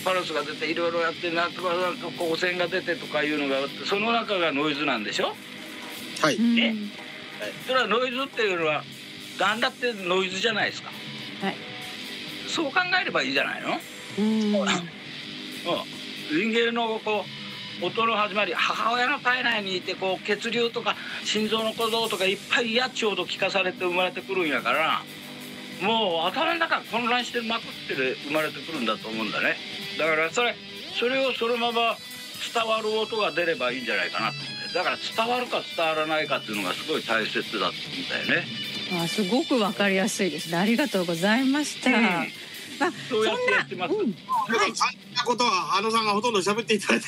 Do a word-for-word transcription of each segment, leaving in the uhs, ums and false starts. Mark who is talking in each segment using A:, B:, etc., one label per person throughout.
A: パルスが出ていろいろやってなんとかなんと光線が出てとかいうのがあって、その中がノイズなんでしょ。
B: はい。
A: ね、それはノイズっていうのは何だってノイズじゃないですか。
C: はい。
A: そう考えればいいじゃないの。
C: うん。
A: 人間のこう音の始まり、母親の体内にいてこう血流とか心臓の鼓動とかいっぱいやっちゅう音聞かされて生まれてくるんやから、もう頭の中混乱してまくって生まれてくるんだと思うんだね。だからそれそれをそのまま伝わる音が出ればいいんじゃないかなと思うんで、だから伝わるか伝わらないかっていうのがすごい大切だと思うんだよね。
C: あ、すごくわかりやすいですね。ありがとうございました。うん、まあ、
A: そうやってやってます。
C: そんな、うん、
B: はい、そんなことはあのさんがほとんど喋っていただいて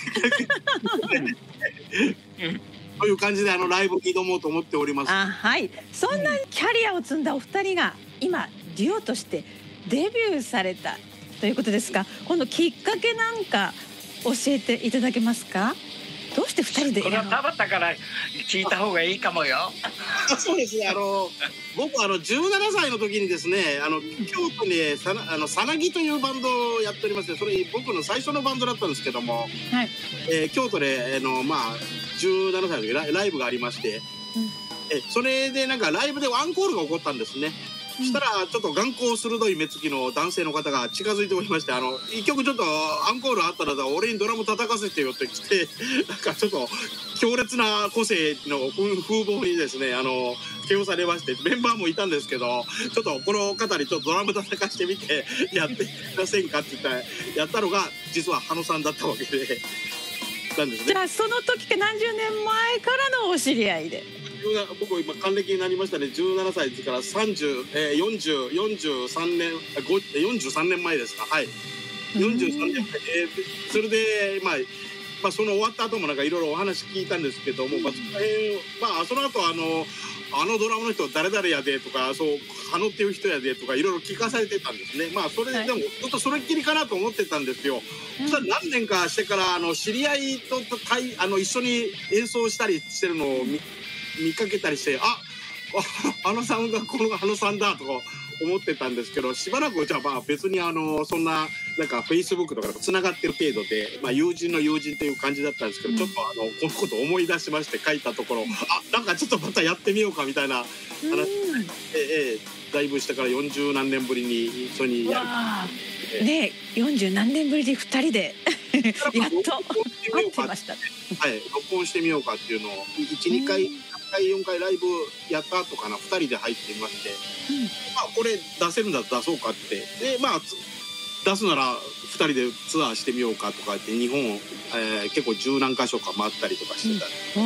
B: という感じであのライブに挑もうと思っております。
C: あ、はい。そんなキャリアを積んだお二人が今デュオとしてデビューされたということですが、このきっかけなんか教えていただけますか？どうしてふたりで？
A: これは田畑から聞いた方がいいかもよ。
B: そうですね。あの僕あのじゅうななさいの時にですね、あの京都にさなあのさなぎというバンドをやっておりまして、それ僕の最初のバンドだったんですけども、
C: はい、え
B: ー、京都であのまあじゅうななさいの時ライライブがありまして、うん、えそれでなんかライブでアンコールが起こったんですね。そしたらちょっと眼光鋭い目つきの男性の方が近づいておりまして、あの一曲ちょっとアンコールあったら俺にドラム叩かせてよって来て、なんかちょっと強烈な個性の風貌にですね、あの起用されまして、メンバーもいたんですけど、ちょっとこの方にちょっとドラム叩かしてみてやってみませんかって言ったらやったのが実は羽野さんだったわけでなんですね。
C: じゃあその時か何十年前からのお知り合いで。
B: 僕今還暦になりましたね。じゅうななさいですからさんじゅう、えー、よんじゅう、よんじゅうさんねん、よんじゅうさんねんまえですか。はい。よんじゅうさんねんまえ、えー、それでまあまあその終わった後もなんかいろいろお話聞いたんですけども、まあ、えー、まあその後あのあのドラムの人誰々やでとか、そう羽野っていう人やでとかいろいろ聞かされてたんですね。まあそれでもずっとそれっきりかなと思ってたんですよ。そしたら何年かしてからあの知り合いと対あの一緒に演奏したりしてるのを見見かけたりして、あ、あのさんがこのあのさんだとか思ってたんですけど、しばらくじゃあまあ別にあのそんななんかフェイスブックとかつながってる程度で、まあ、友人の友人という感じだったんですけど、うん、ちょっとあのこのこと思い出しまして書いたところ、うん、あ、なんかちょっとまたやってみようかみたいな話、うん、ええだいぶしてからよんじゅうなんねんぶりに一緒にやる。
C: えねえ、よんじゅう何年ぶりでふたりでやっと会ってました。
B: はい、録音してみようかっていうのをいち、にかいよんかいライブやった後かな、ふたりで入ってみまして、うん、まあこれ出せるんだったら出そうかって、でまあ出すならふたりでツアーしてみようかとかって日本、えー、結構十何箇所か回ったりとかしてた、
C: うん、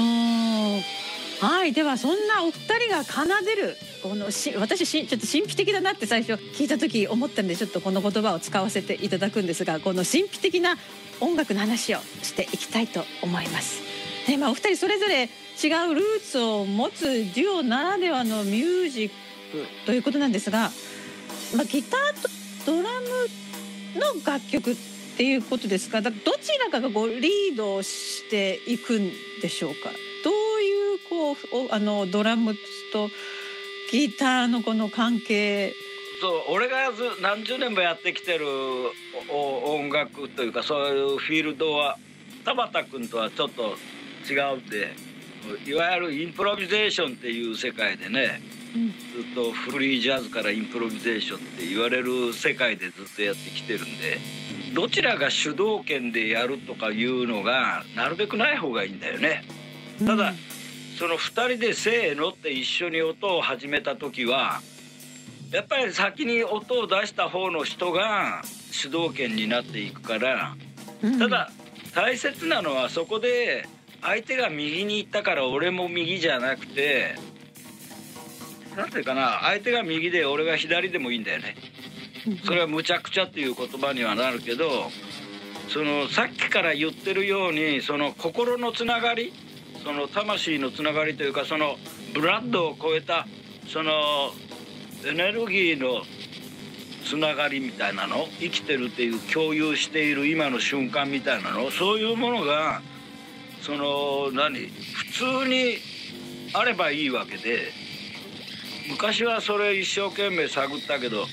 C: はい。ではそんなお二人が奏でるこのし私しちょっと神秘的だなって最初聞いた時思ったんで、ちょっとこの言葉を使わせていただくんですが、この神秘的な音楽の話をしていきたいと思います。で、まあ、お二人それぞれ違うルーツを持つデュオならではのミュージックということなんですが、まあ、ギターとドラムの楽曲っていうことですか？だからどちらかがこうリードしていくんでしょうか？どういうこうあのドラムとギターのこの関係？
A: そう、俺がず何十年もやってきてる音楽というかそういうフィールドは田畑君とはちょっと違うって、いわゆるインプロビゼーションっていう世界でね、うん、ずっとフリージャズからインプロビゼーションって言われる世界でずっとやってきてるんで、どちらが主導権でやるとかいうのがなるべくない方がいいんだよね。ただ、うん、そのふたりでせーのって一緒に音を始めた時はやっぱり先に音を出した方の人が主導権になっていくから、うん、ただ大切なのはそこで相手が右に行ったから俺も右じゃなくて、なんていうかな、相手が右で俺が左でもいいんだよね。それはむちゃくちゃっていう言葉にはなるけど、そのさっきから言ってるようにその心のつながり、その魂のつながりというか、そのブラッドを超えたそのエネルギーのつながりみたいなの、生きてるっていう共有している今の瞬間みたいなの、そういうものがその何普通にあればいいわけで、昔はそれ一生懸命探ったけど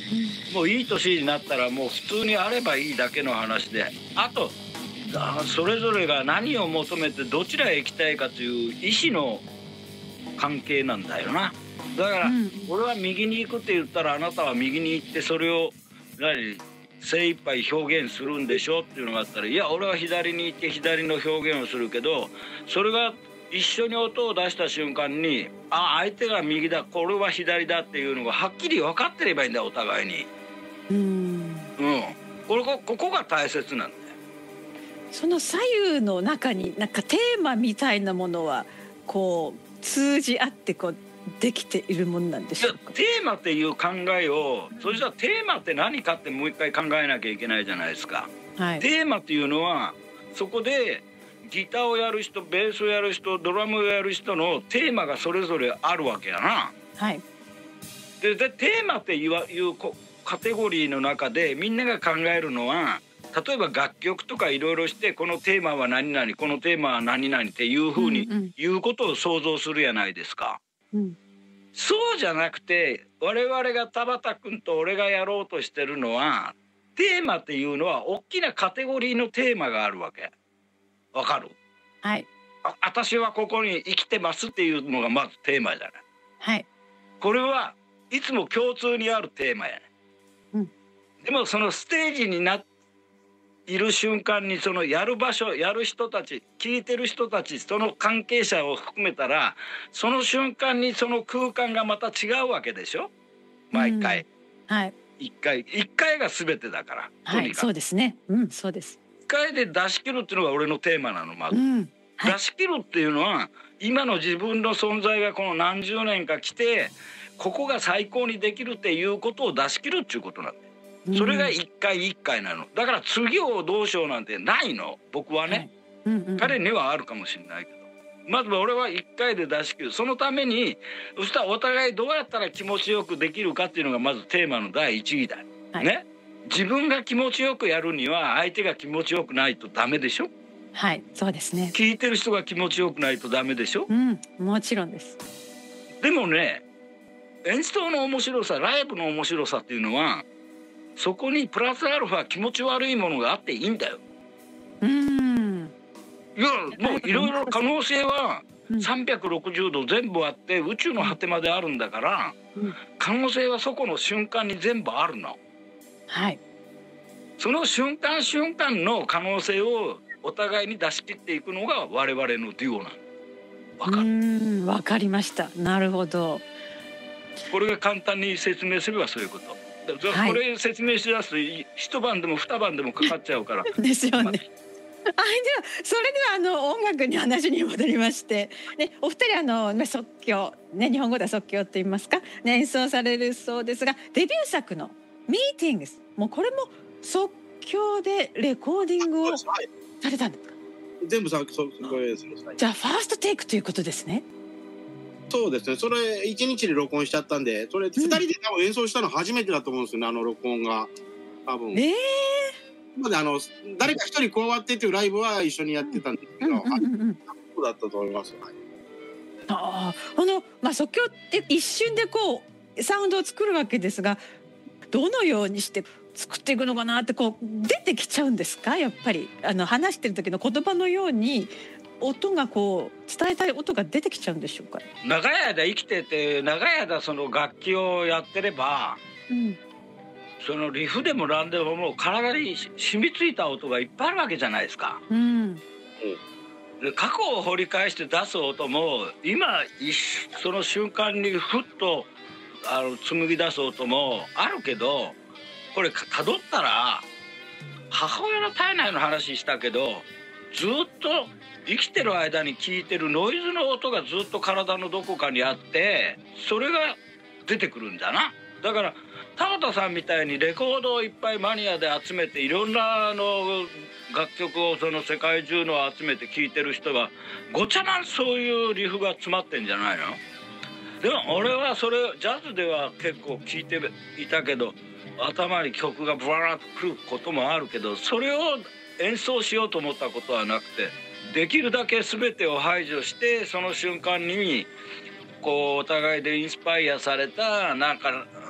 A: もういい年になったらもう普通にあればいいだけの話で、あとあそれぞれが何を求めてどちらへ行きたいかという意思の関係なんだよな。だから、うん、俺は右に行くって言ったらあなたは右に行ってそれを何精一杯表現するんでしょっていうのがあったら、いや俺は左に行って左の表現をするけど、それが一緒に音を出した瞬間にあ相手が右だこれは左だっていうのがはっきり分かってればいいんだお互いに。うん、うん、これここが大切なんだよ。
C: その左右の中になんかテーマみたいなものはこう通じ合ってこうできているもんなんでしょうか。
A: テーマっていう考えを、それじゃテーマって何かってもう一回考えなきゃいけないじゃないですか。はい、テーマっていうのはそこでギターをやる人、ベースをやる人、ドラムをやる人のテーマがそれぞれあるわけやな。はい、ででテーマっていうカテゴリーの中でみんなが考えるのは、例えば楽曲とかいろいろしてこのテーマは何々このテーマは何々っていうふうに言うことを想像するやないですか。うん、そうじゃなくて我々が田畑君と俺がやろうとしてるのは、テーマっていうのは大きなカテゴリーのテーマがあるわけ。わかる？はい。あ、私はここに生きてますっていうのがまずテーマじゃない。はい。これはいつも共通にあるテーマやね。うん。でもそのステージになっている瞬間にそのやる場所やる人たち聞いてる人たちその関係者を含めたら、その瞬間にその空間がまた違うわけでしょ毎回。うん、はい。一回一回が全てだから。
C: はい、そうですね。うんそうです。
A: 一回で出し切るっていうのが俺のテーマなのまず。うんはい、出し切るっていうのは今の自分の存在がこの何十年か来てここが最高にできるっていうことを出し切るっていうことなんだよ。それが一回一回なの。だから次をどうしようなんてないの僕はね、はいうんうん、彼にはあるかもしれないけど、まず俺は一回で出し切る。そのためにそしたらお互いどうやったら気持ちよくできるかっていうのがまずテーマの第一義だ、はい、ね。自分が気持ちよくやるには相手が気持ちよくないとダメでしょ。
C: はいそうですね。
A: 聞いてる人が気持ちよくないとダメでしょ。
C: うんもちろんです。
A: でもね演奏の面白さライブの面白さっていうのはそこにプラスアルファ気持ち悪いものがあっていいんだよ。うん。いやもういろいろ可能性はさんびゃくろくじゅうど全部あって宇宙の果てまであるんだから、うん、可能性はそこの瞬間に全部あるの。はい。その瞬間瞬間の可能性をお互いに出し切っていくのが我々のデュオなの。わかる？うん、
C: わかりました。なるほど。
A: これが簡単に説明すればそういうこと。はい、これ説明しだすと一晩でも二晩でもかかっちゃうから。
C: ですよね。あではそれではあの音楽に話に戻りまして、ね、お二人あの即興、ね、日本語では即興と言いますか、ね、演奏されるそうですがデビュー作の「ミーティングス」もうこれも即興でレコーディングをされたんですか？
B: 全部即興演奏。
C: じゃあファーストテイクということですね。
B: そうですね。それ一日で録音しちゃったんで、それ二人で多分演奏したの初めてだと思うんですよね。あの録音が多分。ええー。まであの誰か一人加わってっていうライブは一緒にやってたんですけど、そうだったと思います。はい、
C: ああ、このまあ即興って一瞬でこうサウンドを作るわけですが、どのようにして作っていくのかなってこう出てきちゃうんですか？やっぱりあの話してる時の言葉のように。音がこう伝えたい音が出てきちゃうんでしょうか。
A: 長い間生きてて長い間その楽器をやってれば、うん、そのリフでも何でももう体に染みついた音がいっぱいあるわけじゃないですか。うん、で過去を掘り返して出す音も今その瞬間にふっとあの紡ぎ出す音もあるけど、これたどったら母親の体内の話したけどずっと生きてる間に聞いてるノイズの音がずっと体のどこかにあってそれが出てくるんだな。だから田畑さんみたいにレコードをいっぱいマニアで集めていろんなあの楽曲をその世界中の集めて聴いてる人はごちゃなんそういうリフが詰まってんじゃないの？でも俺はそれジャズでは結構聴いていたけど頭に曲がブワーッとくることもあるけどそれを演奏しようと思ったことはなくてできるだけ全てを排除してその瞬間にこうお互いでインスパイアされたなんか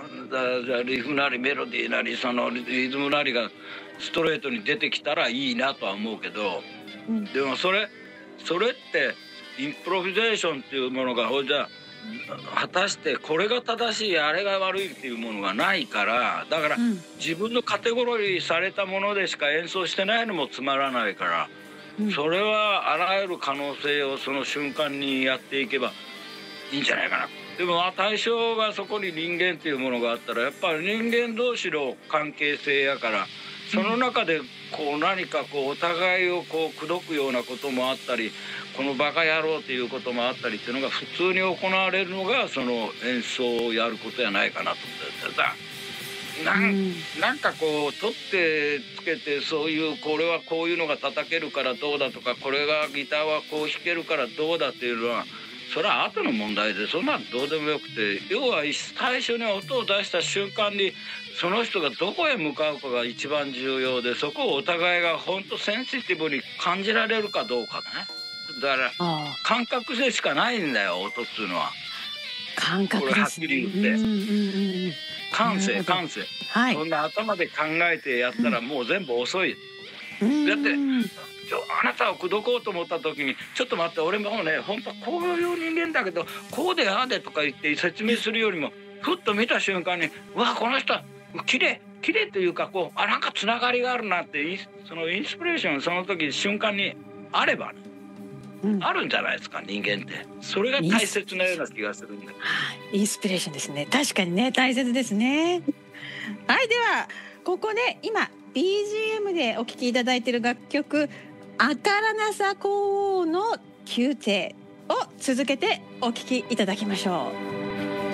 A: だリフなりメロディーなりそのリズムなりがストレートに出てきたらいいなとは思うけど、うん、でもそれそれってインプロビゼーションっていうものがほいじゃ果たしてこれが正しいあれが悪いっていうものがないから、だから、うん、自分のカテゴリーされたものでしか演奏してないのもつまらないから、うん、それはあらゆる可能性をその瞬間にやっていけばいいんじゃないかな。でも対象がそこに人間っていうものがあったらやっぱり人間同士の関係性やから、その中でこう何かこうお互いをこう口説くようなこともあったり、このバカ野郎っていうこともあったりっていうのが普通に行われるのがその演奏をやることやないかなと思ってさ、なん、なんかこう取ってつけてそういうこれはこういうのが叩けるからどうだとか、これがギターはこう弾けるからどうだっていうのはそれは後の問題で、そんなのどうでもよくて、要は最初に音を出した瞬間にその人がどこへ向かうかが一番重要で、そこをお互いが本当センシティブに感じられるかどうかね。だから感覚でしかないんだよ音っていうのは。
C: 感覚ですね。
A: これはっきり言って、うんうんうん、感性感性、はい、そんな頭で考えてやったらもう全部遅い、うん、だってあなたを口説こうと思った時にちょっと待って俺もね本当はこういう人間だけどこうでああでとか言って説明するよりもふっと見た瞬間にうわこの人綺麗綺麗というかこうあなんかつながりがあるなってそのインスピレーションその時瞬間にあればね、うん、あるんじゃないですか人間って。それが大切なような気がするんだ。
C: インスピレーションですね。確かにね大切ですね。はい、ではここで今 ビージーエム でお聴きいただいている楽曲アカラナサコーの宮廷を続けてお聴きいただきましょう。